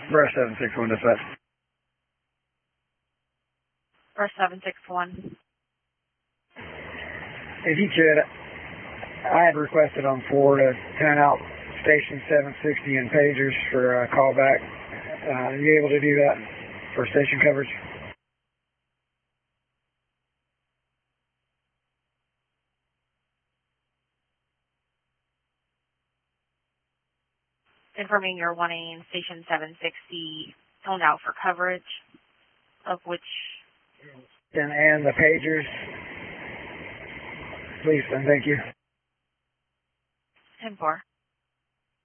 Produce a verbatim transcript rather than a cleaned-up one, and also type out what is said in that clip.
Brush seven six one dispatch. Brush seven six one. If you could, I had requested on four to turn out station seven sixty and pagers for uh, callback. Uh, are you able to do that for station coverage? Confirming you're wanting station seven sixty toned out for coverage, of which... And, and the pagers. Please, and thank you. ten four.